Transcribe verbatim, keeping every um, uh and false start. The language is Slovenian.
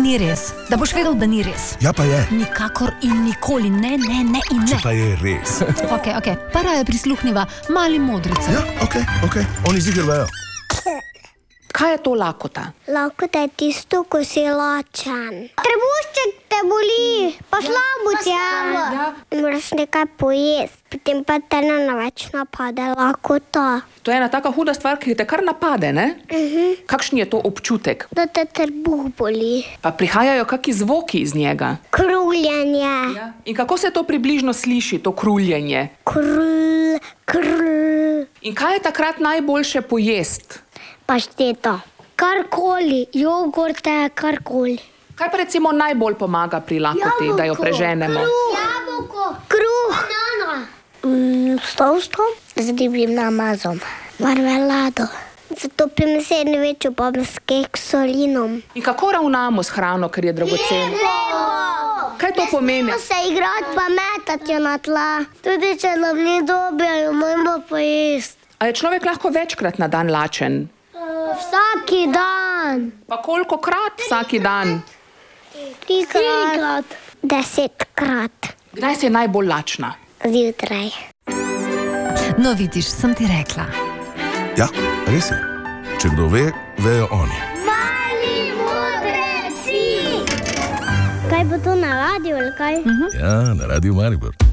Ni res. Da boš vedel, da ni res. Ja, pa je. Nikakor in nikoli. Ne, ne, ne in ne. Če pa je res. Ok, ok. Pa raje prisluhniva mali modrici. Ja, ok, ok. Oni ziger vejo. Kaj je to lakota? Lakota je tisto, ko si lačen. Trebušček te boli, pa slabo ti je. Moraš nekaj pojesti, potem pa te na več napade lakota. To je ena taka huda stvar, ki te kar napade, ne? Mhm. Kakšen je to občutek? Da te trebuh boli. Pa prihajajo kaki zvoki iz njega. Kruljenje. Ja. In kako se to približno sliši, to kruljenje? Krul, krul. In kaj je takrat najboljše pojesti? Pašteta. Karkoli, jogurte, karkoli. Kaj pa recimo najbolj pomaga pri lakoti, da jo preženemo? Jabolko. Kruh. Banana. Mm, Stovstvo z ribjim namazom. Marmelado. Zatopim sendvič s keksolinom. In kako ravnamo s hrano, ker je dragocena? Kaj to pomeni? Se igrati pa metati na tla. Tudi če nam ni dobro, moramo pa jesti. A je človek lahko večkrat na dan lačen? Vsaki dan. Pa kolikokrat vsaki dan? Trikrat. Desetkrat. Kdaj si je najbolj lačna? Zjutraj. No, vidiš, sem ti rekla. Ja, res je. Če kdo ve, vejo oni. Mali modreci! Kaj bo to na radiju ali kaj? Ja, na Radiu Maribor.